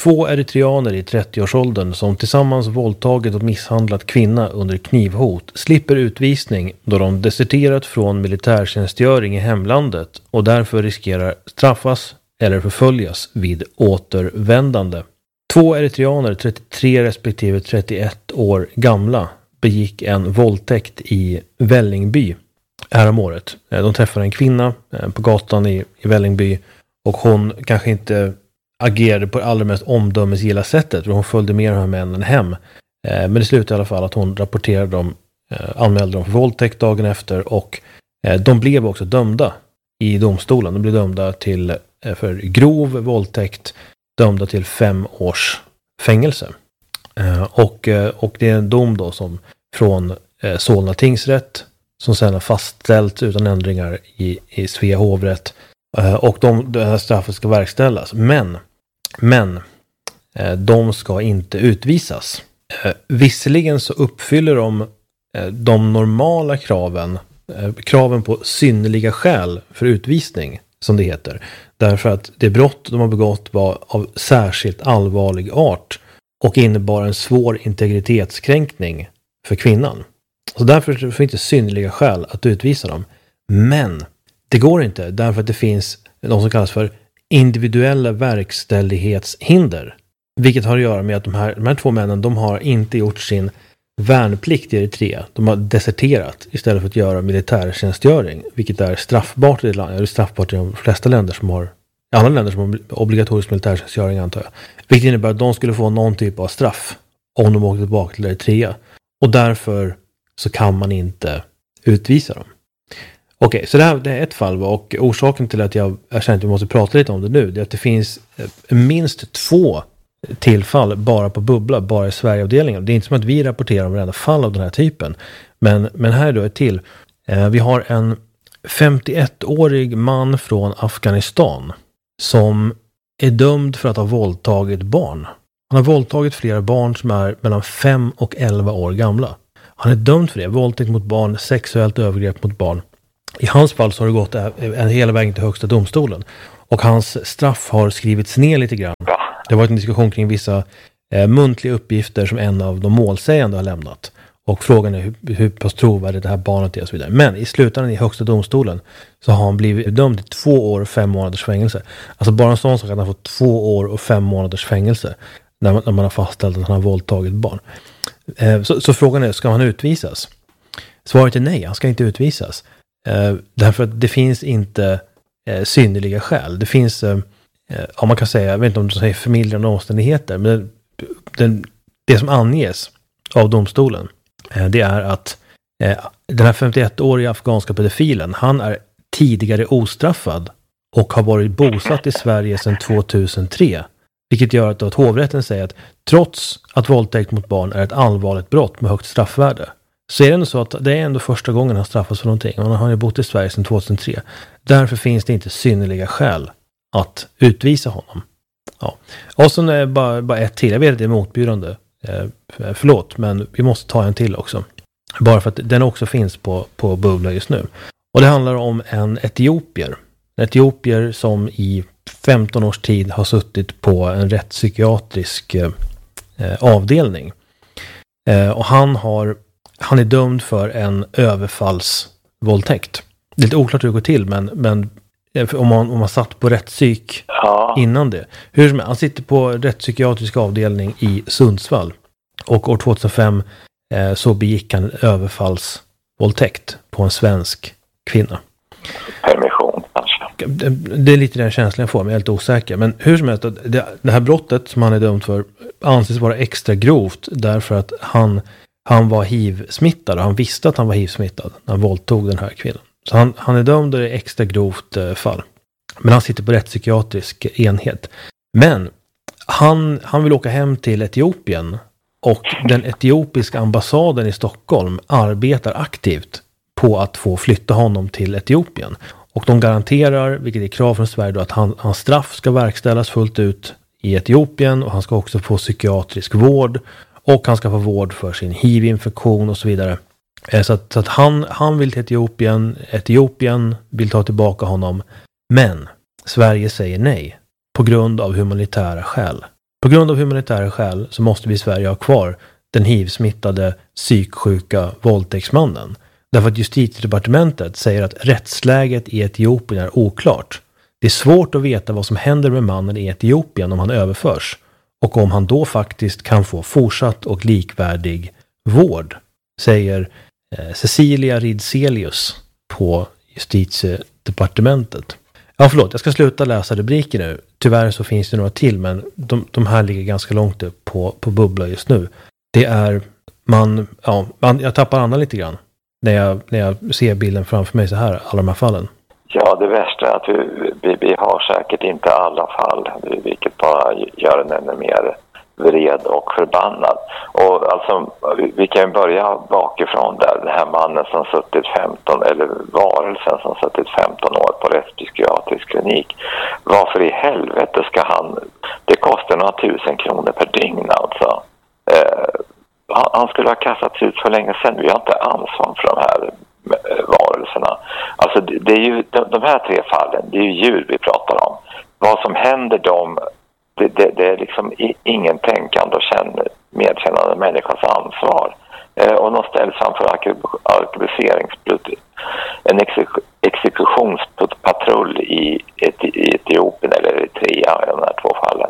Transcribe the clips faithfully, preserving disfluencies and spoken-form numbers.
två eritreaner i trettioårsåldern som tillsammans våldtagit och misshandlat kvinna under knivhot slipper utvisning då de deserterat från militärtjänstgöring i hemlandet och därför riskerar straffas eller förföljas vid återvändande. Två eritreaner, trettiotre respektive trettioett år gamla, begick en våldtäkt i Vällingby häromåret. De träffade en kvinna på gatan i, i Vällingby och hon kanske inte agerade på det allra mest omdömesgilla sättet, för hon följde med de här männen hem. Men det slutade i alla fall att hon rapporterade dem, anmälde dem för våldtäkt dagen efter, och de blev också dömda i domstolen. De blev dömda till, för grov våldtäkt, dömda till fem års fängelse. Och, och det är en dom då som från Solna tingsrätt som sedan har fastställts utan ändringar i, i Svea hovrätt. Och de, det här straffet ska verkställas. Men, men de ska inte utvisas. Visserligen så uppfyller de de normala kraven, kraven på synnerliga skäl för utvisning, som det heter. Därför att det brott de har begått var av särskilt allvarlig art och innebar en svår integritetskränkning för kvinnan. Så därför finns det inte synnerliga skäl att utvisa dem. Men det går inte, därför att det finns något som kallas för individuella verkställighetshinder. Vilket har att göra med att de här, de här två männen, de har inte gjort sin värnplikt i Eritrea. De har deserterat istället för att göra militärtjänstgöring, vilket är straffbart i, är straffbart i de flesta länder som har, i alla länder som har obligatorisk militärtjänstgöring, antar jag. Vilket innebär att de skulle få någon typ av straff om de åkte tillbaka till Eritrea. Och därför så kan man inte utvisa dem. Okej, okay, så det här det är ett fall, och orsaken till att jag, jag känner att vi måste prata lite om det nu, det är att det finns minst två tillfall bara på Bubbla, bara i Sverigeavdelningen. Det är inte som att vi rapporterar om varenda fall av den här typen. Men, men här är då ett till. Eh, vi har en femtioettårig man från Afghanistan som är dömd för att ha våldtagit barn. Han har våldtagit flera barn som är mellan fem och elva år gamla. Han är dömd för det. Våldtäkt mot barn, sexuellt övergrepp mot barn. I hans fall så har det gått en hela vägen till högsta domstolen. Och hans straff har skrivits ner lite grann. Det har varit en diskussion kring vissa eh, muntliga uppgifter som en av de målsägande har lämnat. Och frågan är hur, hur pass trovärdigt det här barnet är och så vidare. Men i slutändan i högsta domstolen så har han blivit dömd till två år och fem månaders fängelse. Alltså bara en sån sak att han får två år och fem månaders fängelse när man, när man har fastställt att han har våldtagit barn. Eh, så, så frågan är, ska han utvisas? Svaret är nej, han ska inte utvisas. Eh, därför att det finns inte eh, synnerliga skäl. Det finns... Eh, Ja, man kan säga, jag vet inte om du säger förmildrande omständigheter, men den, det som anges av domstolen, det är att eh, den här femtioettåriga afghanska pedofilen, han är tidigare ostraffad och har varit bosatt i Sverige sedan tvåtusentre. Vilket gör att, att hovrätten säger att trots att våldtäkt mot barn är ett allvarligt brott med högt straffvärde, så är det ändå så att det är ändå första gången han straffas för någonting. Och han har ju bott i Sverige sedan tvåtusentre. Därför finns det inte synnerliga skäl att utvisa honom. Ja. Och så är bara, bara ett till. Jag vet att det är motbjudande. Eh, förlåt, men vi måste ta en till också. Bara för att den också finns på, på Bubbla just nu. Och det handlar om en etiopier. En etiopier som i femton års tid har suttit på en rättspsykiatrisk eh, avdelning. Eh, och han, har, han är dömd för en överfallsvåldtäkt. Det är lite oklart hur det går till, men, men om man, om man satt på rättspsyk ja. innan det. Hur som helst, han sitter på rättspsykiatrisk avdelning i Sundsvall. Och år tvåtusenfem eh, så begick han en överfallsvåldtäkt på en svensk kvinna. Permission kanske. Det, det är lite den känslan jag får, men jag är lite osäker. Men hur som helst, det, det här brottet som han är dömd för anses vara extra grovt därför att han, han var hiv-smittad. Och han visste att han var hiv-smittad när han våldtog den här kvinnan. Så han, han är dömd i extra grovt eh, fall. Men han sitter på rättspsykiatrisk enhet. Men han, han vill åka hem till Etiopien. Och den etiopiska ambassaden i Stockholm arbetar aktivt på att få flytta honom till Etiopien. Och de garanterar, vilket är krav från Sverige, då, att han, hans straff ska verkställas fullt ut i Etiopien. Och han ska också få psykiatrisk vård. Och han ska få vård för sin hiv-infektion och så vidare. Så att, så att han, han vill till Etiopien, Etiopien vill ta tillbaka honom, men Sverige säger nej på grund av humanitära skäl. På grund av humanitära skäl så måste vi i Sverige ha kvar den hiv-smittade, psyksjuka våldtäktsmannen. Därför att justitiedepartementet säger att rättsläget i Etiopien är oklart. Det är svårt att veta vad som händer med mannen i Etiopien om han överförs och om han då faktiskt kan få fortsatt och likvärdig vård, säger eh, Cecilia Ridselius på justitiedepartementet. Ja, förlåt, jag ska sluta läsa rubriker nu. Tyvärr så finns det några till, men de, de här ligger ganska långt upp på, på bubbla just nu. Det är, man, ja, man, jag tappar andan lite grann när jag, när jag ser bilden framför mig så här, alla de här fallen. Ja, det värsta är att vi, vi, vi har säkert inte alla fall, vilket bara gör den ännu mer vred och förbannad. Och alltså, vi, vi kan börja bakifrån där. Den här mannen som suttit femton, eller varelsen som suttit femton år på rättspsykiatrisk klinik. Varför i helvete ska han... Det kostar några tusen kronor per dygn alltså. Eh, han, han skulle ha kastats ut för länge sedan. Vi har inte ansvar för de här varelserna. Alltså det, det är ju de, de här tre fallen, det är ju djur vi pratar om. Vad som händer dem, det, det, det är liksom i, ingen tänkande och känner, medkännande människans ansvar. Eh, och de ställs framför arkebuseringsblut. En exek, exekutionspatrull i, et, i Etiopien eller Eritrea i de här två fallen.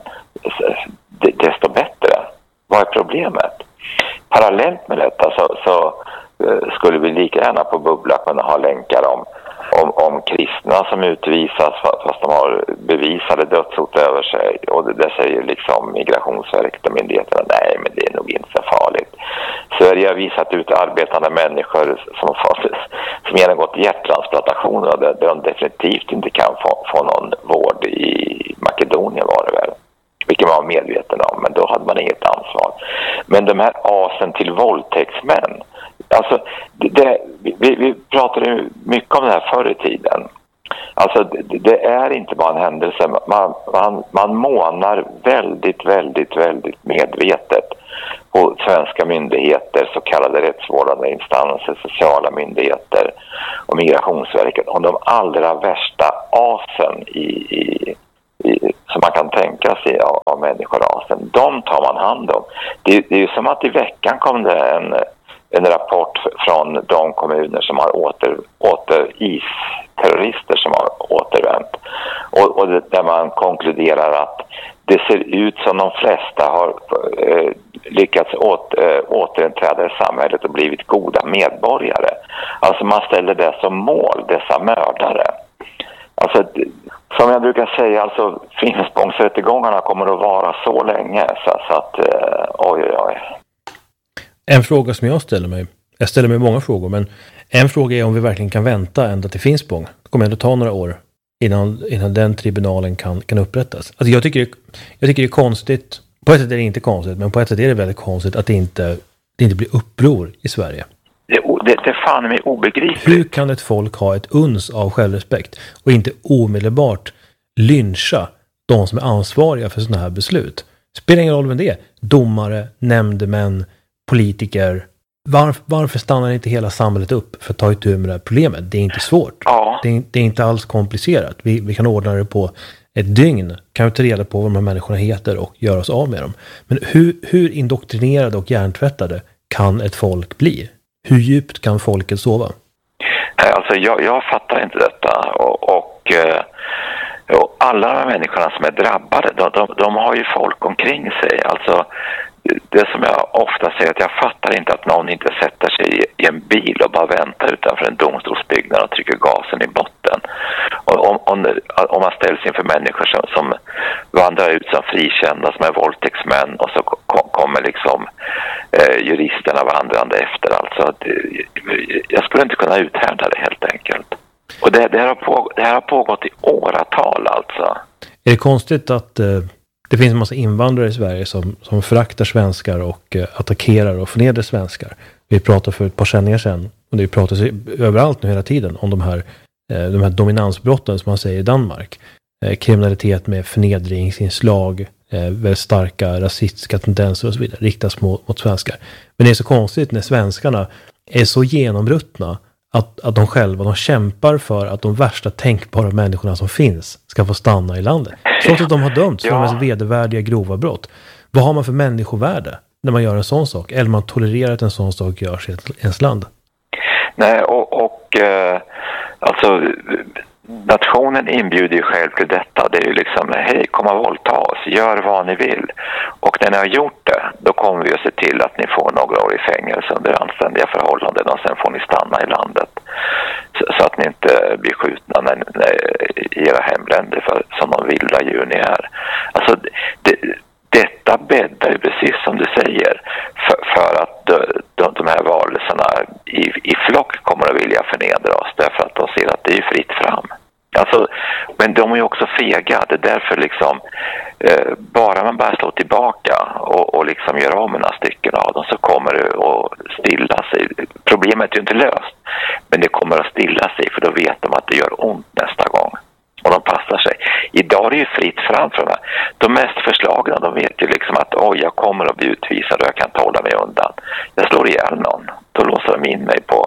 Det, desto bättre. Vad är problemet? Parallellt med detta så, så skulle vi lika gärna på Bubbla kunna ha länkar om, om, om kristna som utvisas fast de har bevisade dödshot över sig. Och det, det säger liksom Migrationsverket och myndigheterna, nej men det är nog inte så farligt. Sverige har visat ut arbetande människor som, som genomgått hjärttransplantationer där, där de definitivt inte kan få, få någon vård i Makedonien var det väl. Vilket man var medveten om, men då hade man inget ansvar. Men de här asen till våldtäktsmän, alltså det, det, vi, vi pratade mycket om det här förr i tiden. Alltså det, det är inte bara en händelse. Man, man, man månar väldigt, väldigt, väldigt medvetet på svenska myndigheter, så kallade rättsvårdande instanser, sociala myndigheter och Migrationsverket om de allra värsta asen i, i I, som man kan tänka sig av, av människorasen. De tar man hand om. Det, det är ju som att i veckan kom det en, en rapport från de kommuner som har åter, åter IS-terrorister som har återvänt. Och, och det, där man konkluderar att det ser ut som de flesta har eh, lyckats åt, eh, återinträda i samhället och blivit goda medborgare. Alltså man ställer det som mål, dessa mördare. Alltså, som jag brukar säga, alltså Finspångsrättegångarna kommer att vara så länge så, så att, eh, oj, oj, oj. En fråga som jag ställer mig, jag ställer mig många frågor, men en fråga är om vi verkligen kan vänta ända till Finspång. Det kommer ändå ta några år innan, innan den tribunalen kan, kan upprättas. Alltså jag tycker, det, jag tycker det är konstigt, på ett sätt är det inte konstigt, men på ett sätt är det väldigt konstigt att det inte, det inte blir uppror i Sverige. Det, det, det fan är mig obegripligt. Hur kan ett folk ha ett uns av självrespekt och inte omedelbart lyncha de som är ansvariga för sådana här beslut? Spelar ingen roll vem det är. Domare, nämndemän, politiker. Varför, varför stannar inte hela samhället upp för att ta itu med det här problemet? Det är inte svårt. Ja. Det, är, det är inte alls komplicerat. Vi, vi kan ordna det på ett dygn. Kan vi ta reda på vad de här människorna heter och göra oss av med dem. Men hur, hur indoktrinerade och hjärntvättade kan ett folk bli? Hur djupt kan folket sova? Alltså jag, jag fattar inte detta. Och, och, och alla de människorna som är drabbade, de, de, de har ju folk omkring sig. Alltså det som jag ofta säger, att jag fattar inte att någon inte sätter sig i en bil och bara väntar utanför en domstolsbyggnad och trycker gasen i botten. Och om, om, om man ställs inför människor som, som vandrar ut som frikända, som är våldtäktsmän, och så kom, kommer liksom eh, juristerna vandrande efter. Alltså, att, jag skulle inte kunna uthärda det helt enkelt. Och det, det, här har på, det här har pågått i åratal alltså. Är det konstigt att eh, det finns en massa invandrare i Sverige som, som föraktar svenskar och eh, attackerar och förnedrar svenskar? Vi pratade för ett par sändningar sedan, och det pratas överallt nu hela tiden om de här, eh, de här dominansbrotten som man säger i Danmark. Eh, kriminalitet med förnedringsinslag, eh, väldigt starka rasistiska tendenser och så vidare riktas mot, mot svenskar. Men det är så konstigt när svenskarna är så genombruttna att, att de själva de kämpar för att de värsta tänkbara människorna som finns ska få stanna i landet. Trots att de har dömts för ja. de mest vedervärdiga grova brott. Vad har man för människovärde när man gör en sån sak? Eller man tolererar att en sån sak görs i ens land? Nej, och, och eh, alltså nationen inbjuder ju själv till detta. Det är ju liksom, hej, kom och våldta oss, gör vad ni vill. Och när ni har gjort det, då kommer vi att se till att ni får några år i fängelse under anständiga förhållanden och sen får ni stanna i landet. Så, så att ni inte blir skjutna när, när, i era hemländer för, som de vilda djur ni är. Alltså, det, detta bäddar ju precis som du säger för, för att de, de, de här varelserna i, i flock kommer att vilja förnedra oss därför att de ser att det är fritt fram. Alltså, men de är ju också fega. Det är därför liksom eh, bara man bara slår tillbaka och, och liksom gör av med några stycken av dem så kommer det att stilla sig. Problemet är ju inte löst, men det kommer att stilla sig för då vet de att det gör ont nästa gång. Och de passar sig. Idag är det ju fritt fram för dem. De mest förslagna, de vet ju liksom att oj, jag kommer att bli utvisad och jag kan inte hålla mig undan. Jag slår ihjäl någon. Då låser de in mig på,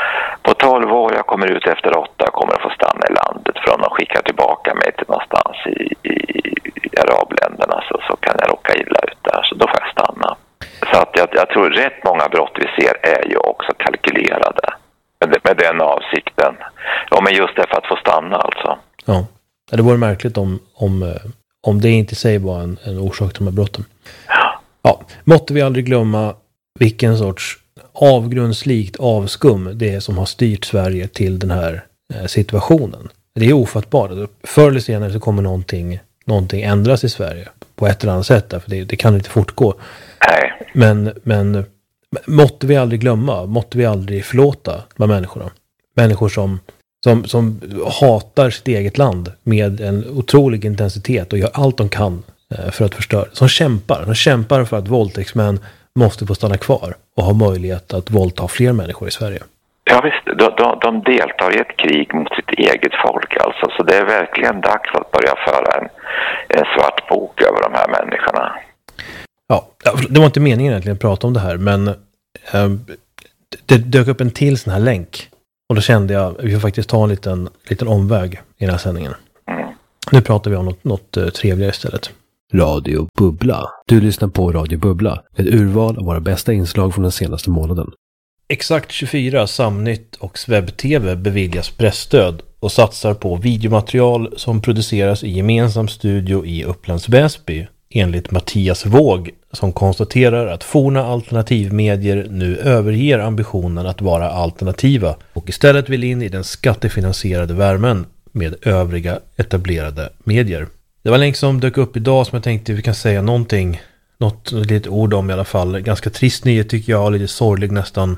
på tolv år. Jag kommer ut efter åtta och kommer att få stanna i landet. För om de skickar tillbaka mig till någonstans i, i, i arabländerna så, så kan jag råka illa ut där. Så då får jag stanna. Så att jag, jag tror rätt många brott vi ser är ju också kalkylerade. Med, med den avsikten. Ja, men just det för att få stanna alltså. Ja, det vore märkligt om, om, om det inte i sig var en, en orsak till de här brotten. Ja. Ja, måtte vi aldrig glömma vilken sorts avgrundslikt avskum det är som har styrt Sverige till den här eh, situationen. Det är ofattbart. Förr eller senare så kommer någonting, någonting ändras i Sverige på ett eller annat sätt. För det, det kan inte fortgå. Nej. Men, men måtte vi aldrig glömma, måtte vi aldrig förlåta de här människorna. Människor som Som, som hatar sitt eget land med en otrolig intensitet och gör allt de kan eh, för att förstöra. Som kämpar. De kämpar för att våldtäktsmän måste få stanna kvar och ha möjlighet att våldta fler människor i Sverige. Ja visst, de, de, de deltar i ett krig mot sitt eget folk alltså. Så det är verkligen dags att börja föra en, en svart bok över de här människorna. Ja, det var inte meningen egentligen att prata om det här, men eh, det dök upp en till sån här länk. Och då kände jag att vi får faktiskt ta en liten, liten omväg i den här sändningen. Mm. Nu pratar vi om något, något uh, trevligare istället. Radio Bubbla. Du lyssnar på Radio Bubbla. Ett urval av våra bästa inslag från den senaste månaden. Exakt tjugofyra, Samnytt och Swebb-T V beviljas pressstöd och satsar på videomaterial som produceras i gemensam studio i Upplands Väsby. Enligt Mattias Våg som konstaterar att forna alternativmedier nu överger ambitionen att vara alternativa och istället vill in i den skattefinansierade värmen med övriga etablerade medier. Det var en länk som dök upp idag som jag tänkte vi kan säga någonting, något litet ord om i alla fall. Ganska trist nyhet tycker jag, lite sorglig nästan.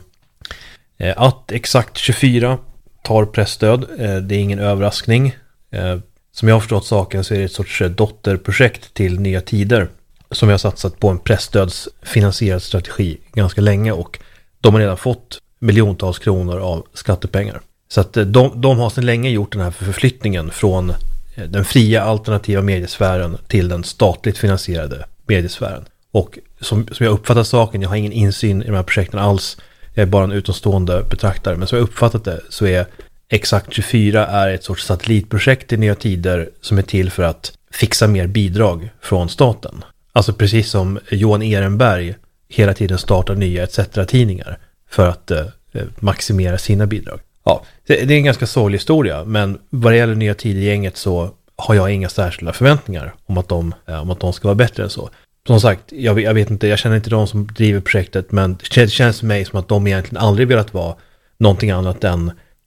Att Exakt tjugofyra tar pressstöd, det är ingen överraskning. Som jag har förstått saken så är det ett sorts dotterprojekt till Nya Tider som jag har satsat på en pressstödsfinansierad strategi ganska länge och de har redan fått miljontals kronor av skattepengar. Så att de, de har sedan länge gjort den här förflyttningen från den fria alternativa mediesfären till den statligt finansierade mediesfären. Och som, som jag uppfattar saken, jag har ingen insyn i de här projekten alls, jag är bara en utomstående betraktare, men som jag uppfattat det så är Exakt tjugofyra är ett sorts satellitprojekt i Nya Tider som är till för att fixa mer bidrag från staten. Alltså precis som Johan Ehrenberg hela tiden startar nya et cetera-tidningar för att eh, maximera sina bidrag. Ja, det, det är en ganska sorglig historia, men vad det gäller Nya Tider-gänget så har jag inga särskilda förväntningar om att de, eh, om att de ska vara bättre än så. Som sagt, jag, jag vet inte, jag känner inte de som driver projektet, men det känns för mig som att de egentligen aldrig velat vara någonting annat än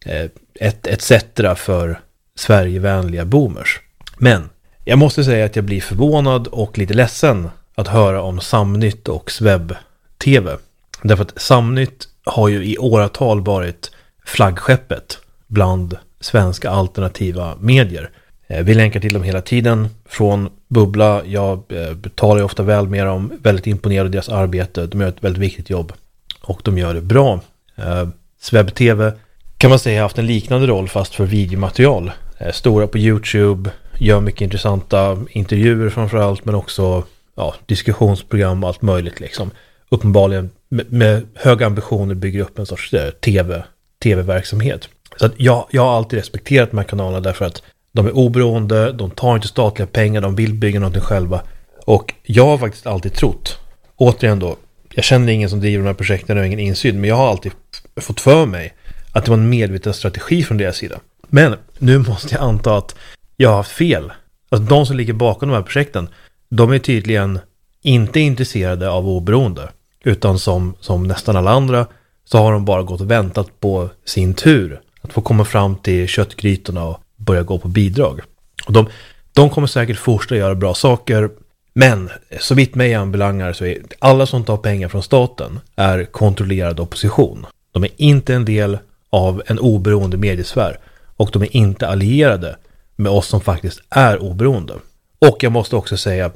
ett et cetera för Sverigevänliga boomers. Men jag måste säga att jag blir förvånad och lite ledsen att höra om Samnytt och Swebb-T V. Därför att Samnytt har ju i åratal varit flaggskeppet bland svenska alternativa medier. Vi länkar till dem hela tiden från Bubbla. Jag talar ju ofta väl med dem, väldigt imponerad av deras arbete. De gör ett väldigt viktigt jobb och de gör det bra. Swebb-T V kan man säga haft en liknande roll fast för videomaterial. Stora på YouTube, gör mycket intressanta intervjuer framförallt, men också ja, diskussionsprogram och allt möjligt liksom. Uppenbarligen med, med höga ambitioner bygger upp en sorts eh, tv, tv-verksamhet. Så att jag, jag har alltid respekterat de här kanalerna därför att de är oberoende, de tar inte statliga pengar, de vill bygga någonting själva. Och jag har faktiskt alltid trott, återigen då, jag känner ingen som driver de här projekten och ingen insyn, men jag har alltid f- fått för mig att det var en medveten strategi från deras sida. Men nu måste jag anta att jag har fel. Alltså de som ligger bakom de här projekten, de är tydligen inte intresserade av oberoende. Utan som, som nästan alla andra så har de bara gått och väntat på sin tur. Att få komma fram till köttgrytorna och börja gå på bidrag. Och de, de kommer säkert fortsätta göra bra saker. Men så vitt mig anbelangar så är alla som tar pengar från staten är kontrollerad opposition. De är inte en del av en oberoende mediesfär. Och de är inte allierade med oss som faktiskt är oberoende. Och jag måste också säga,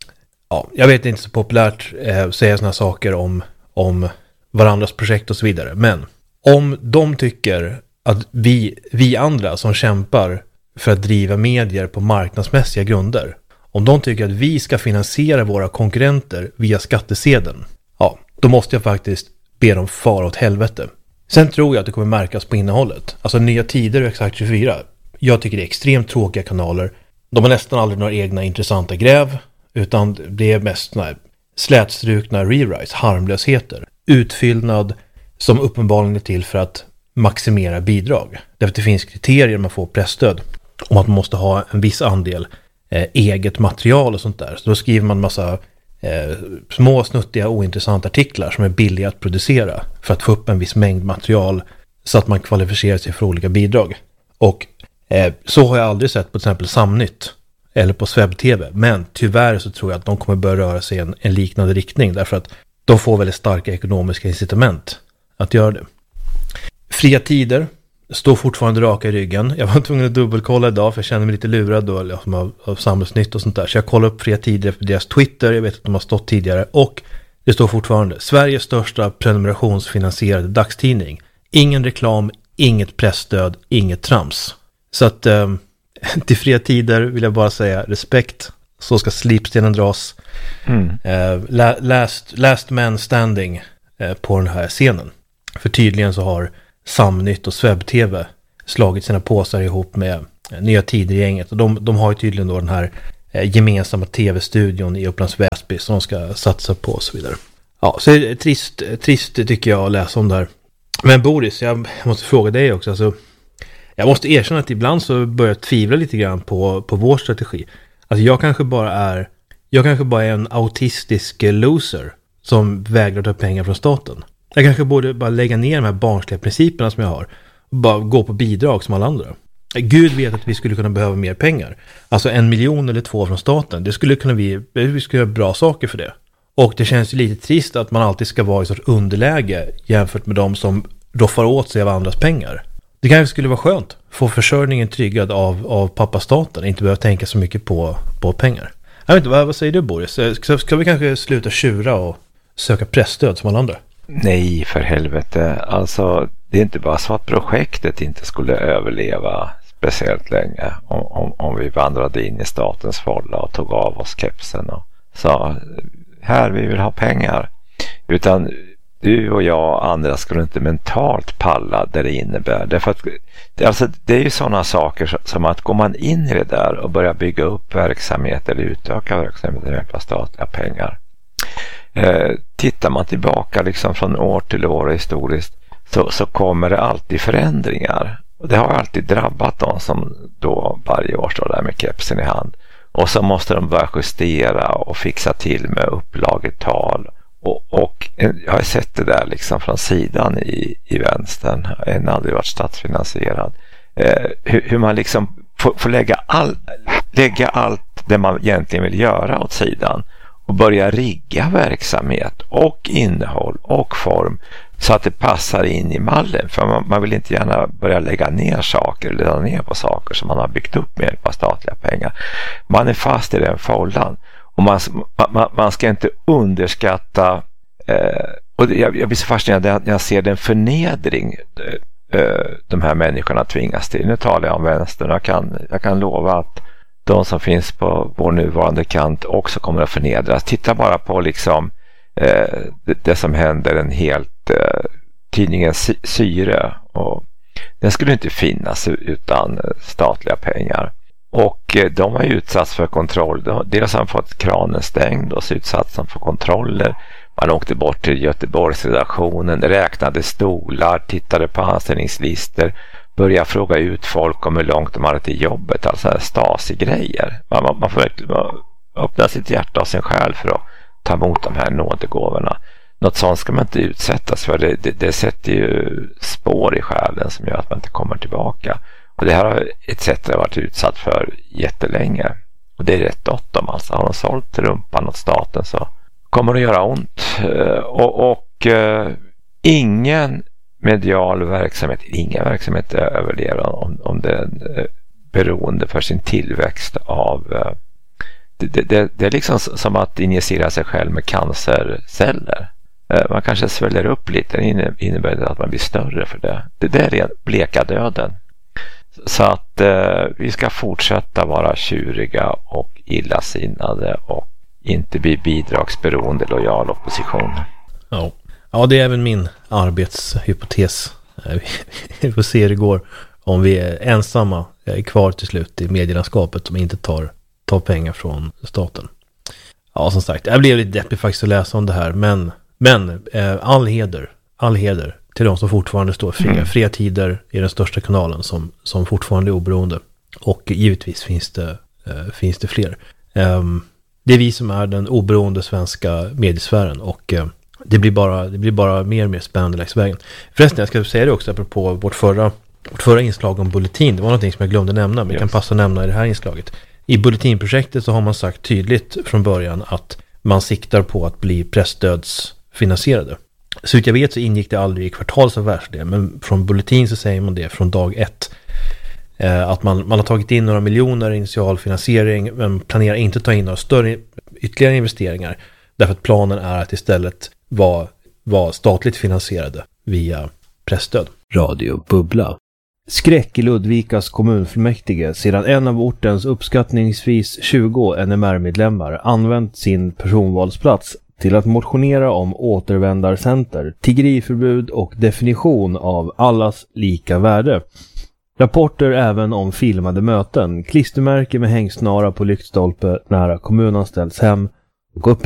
ja, jag vet inte så populärt eh, säga såna saker om, om varandras projekt och så vidare. Men om de tycker att vi, vi andra som kämpar för att driva medier på marknadsmässiga grunder, om de tycker att vi ska finansiera våra konkurrenter via skattesedeln, ja, då måste jag faktiskt be dem fara åt helvete. Sen tror jag att det kommer märkas på innehållet. Alltså Nya Tider och Exakt tjugofyra. Jag tycker det är extremt tråkiga kanaler. De har nästan aldrig några egna intressanta gräv. Utan det är mest såna här slätstrukna rewrites, harmlösheter. Utfyllnad som uppenbarligen är till för att maximera bidrag. Därför att det finns kriterier man får pressstöd. Om att man måste ha en viss andel eh, eget material och sånt där. Så då skriver man en massa Eh, små, snuttiga, ointressanta artiklar som är billiga att producera för att få upp en viss mängd material så att man kvalificerar sig för olika bidrag. Och eh, så har jag aldrig sett på till exempel Samnytt eller på Swebb-T V. Men tyvärr så tror jag att de kommer börja röra sig i en, en liknande riktning därför att de får väldigt starka ekonomiska incitament att göra det. Fria Tider står fortfarande raka i ryggen. Jag var tvungen att dubbelkolla idag för jag känner mig lite lurad då, liksom av, av Samhällsnytt och sånt där. Så jag kollade upp Fria Tider för deras Twitter. Jag vet att de har stått tidigare. Och det står fortfarande Sveriges största prenumerationsfinansierade dagstidning. Ingen reklam, inget pressstöd, inget trams. Så att eh, till Fria Tider vill jag bara säga respekt. Så ska slipstenen dras. Mm. Eh, la, last, last man standing eh, på den här scenen. För tydligen så har Samnytt och Swebb-T V slagit sina påsar ihop med Nya Tider-gänget. Och de, de har ju tydligen då den här eh, gemensamma tv-studion i Upplands Väsby som de ska satsa på och så vidare. Ja, så är det trist, trist tycker jag att läsa om det här. Men Boris, jag måste fråga dig också. Alltså, jag måste erkänna att ibland så börjar jag tvivla lite grann på, på vår strategi. Alltså jag kanske bara är jag kanske bara är en autistisk loser som vägrar ta pengar från staten. Jag kanske borde bara lägga ner de här barnsliga principerna som jag har och bara gå på bidrag som alla andra. Gud vet att vi skulle kunna behöva mer pengar. Alltså en miljon eller två från staten. Det skulle kunna vi, vi skulle göra bra saker för det. Och det känns ju lite trist att man alltid ska vara i sorts underläge jämfört med de som roffar åt sig av andras pengar. Det kanske skulle vara skönt. Få försörjningen tryggad av, av pappa staten. Inte behöva tänka så mycket på, på pengar. Jag vet inte, vad, vad säger du Boris? Ska, ska vi kanske sluta tjura och söka pressstöd som alla andra? Nej, för helvete. Alltså, det är inte bara så att projektet inte skulle överleva speciellt länge om, om, om vi vandrade in i statens fålla och tog av oss kepsen och sa här, vi vill ha pengar. Utan du och jag och andra skulle inte mentalt palla det det innebär. Därför att, alltså, det är ju sådana saker som att går man in i det där och börjar bygga upp verksamhet eller utöka verksamhet med hjälp av statliga pengar. Eh, tittar man tillbaka liksom från år till år historiskt så, så kommer det alltid förändringar. Och det har alltid drabbat dem som då varje år står där med kepsen i hand. Och så måste de börja justera och fixa till med upplaget tal. Och, och jag har sett det där liksom från sidan i, i vänstern. En aldrig varit statsfinansierad. Eh, hur, hur man liksom får, får lägga, all, lägga allt det man egentligen vill göra åt sidan. Och börja rigga verksamhet och innehåll och form så att det passar in i mallen. För man, man vill inte gärna börja lägga ner saker eller lägga ner på saker som man har byggt upp med hjälp av statliga pengar. Man är fast i den fållan. Och man, man, man ska inte underskatta eh, och jag, jag blir så fascinerad när jag ser den förnedring eh, de här människorna tvingas till. Nu talar jag om vänstern. Jag kan, jag kan lova att de som finns på vår nuvarande kant också kommer att förnedras. Titta bara på liksom eh, det, det som händer en helt eh, tidningen Syre, och den skulle inte finnas utan statliga pengar. Och de har ju utsatts för kontroll. Dels har de fått kranen stängd och så utsatts de för kontroller. Man åkte bort till Göteborgsredaktionen, räknade stolar, tittade på anställningslistor, började fråga ut folk om hur långt de hade till jobbet. Alltså Stasi-grejer. Man, man, man får verkligen öppna sitt hjärta och sin själ för att ta emot de här nådegåvorna. Något sånt ska man inte utsättas för. Det, det, det sätter ju spår i själen som gör att man inte kommer tillbaka. Och det här har ett sätt att varit utsatt för jättelänge. Och det är rätt åttom. Alltså har de sålt rumpan åt staten så kommer det att göra ont. Och, och uh, ingen medial verksamhet, ingen verksamhet överlever om, om det är beroende för sin tillväxt av... Uh, det, det, det är liksom som att injicera sig själv med cancerceller. Uh, man kanske sväljer upp lite, det innebär det att man blir större för det. Det, det är den bleka döden. Så att uh, vi ska fortsätta vara tjuriga och illasinnade och inte bli bidragsberoende lojal opposition. Ja. ja, det är även min arbetshypotes. Vi får se hur det går om vi är ensamma är kvar till slut i medielandskapet som inte tar, tar pengar från staten. Ja, som sagt, jag blev lite deppig faktiskt att läsa om det här, men, men eh, all heder, all heder till de som fortfarande står fria. Mm. Fria Tider är den största kanalen som, som fortfarande är oberoende. Och givetvis finns det, eh, finns det fler. Um, Det är vi som är den oberoende svenska mediesfären och eh, det, blir bara, det blir bara mer och mer spännande längs vägen. Förresten, jag ska säga det också apropå vårt förra, vårt förra inslag om Bulletin. Det var någonting som jag glömde nämna, men yes. kan passa att nämna i det här inslaget. I Bulletinprojektet så har man sagt tydligt från början att man siktar på att bli presstödsfinansierade. Så ut jag vet så ingick det aldrig i kvartalsaffärsdel, men från Bulletin så säger man det från dag ett. Att man, man har tagit in några miljoner i initial finansiering men planerar inte att ta in några större ytterligare investeringar därför att planen är att istället vara, vara statligt finansierade via pressstöd. Radio Bubbla. Skräck i Ludvikas kommunfullmäktige sedan en av ortens uppskattningsvis tjugo N M R-medlemmar använt sin personvalsplats till att motionera om återvändarcenter, tiggeriförbud och definition av allas lika värde. Rapporter även om filmade möten, klistermärke med hängsnara på lyktstolpe nära kommunanställds hem och upp